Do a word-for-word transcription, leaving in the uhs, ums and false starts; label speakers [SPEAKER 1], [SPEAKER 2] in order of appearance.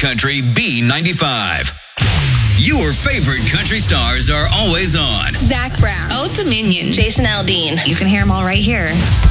[SPEAKER 1] Country B ninety-five. Your favorite country stars are always on.
[SPEAKER 2] Zach Brown.
[SPEAKER 3] Old Dominion.
[SPEAKER 4] Jason Aldean. You can hear them all right here.